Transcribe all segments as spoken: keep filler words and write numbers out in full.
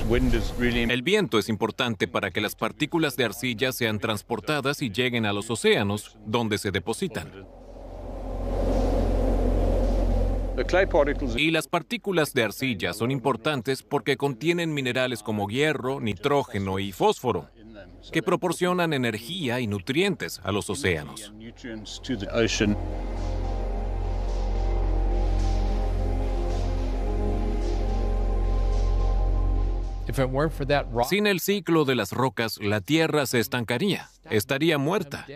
El viento es importante para que las partículas de arcilla sean transportadas y lleguen a los océanos, donde se depositan. Y las partículas de arcilla son importantes porque contienen minerales como hierro, nitrógeno y fósforo, que proporcionan energía y nutrientes a los océanos. Sin el ciclo de las rocas, la Tierra se estancaría, estaría muerta.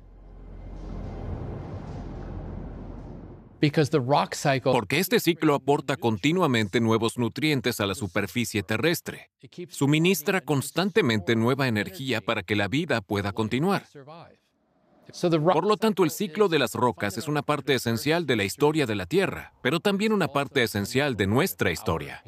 Porque este ciclo aporta continuamente nuevos nutrientes a la superficie terrestre. Suministra constantemente nueva energía para que la vida pueda continuar. Por lo tanto, el ciclo de las rocas es una parte esencial de la historia de la Tierra, pero también una parte esencial de nuestra historia.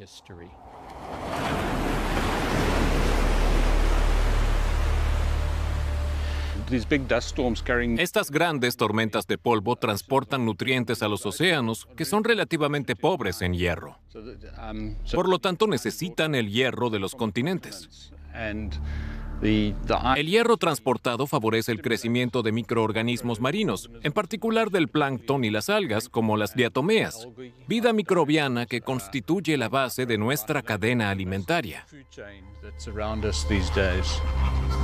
Estas grandes tormentas de polvo transportan nutrientes a los océanos que son relativamente pobres en hierro. Por lo tanto, necesitan el hierro de los continentes. El hierro transportado favorece el crecimiento de microorganismos marinos, en particular del plancton y las algas, como las diatomeas, vida microbiana que constituye la base de nuestra cadena alimentaria.